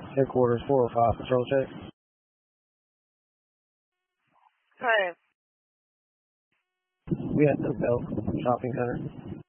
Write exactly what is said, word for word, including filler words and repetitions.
Headquarters four oh five, control check. Hi. We at the Belt Shopping Center.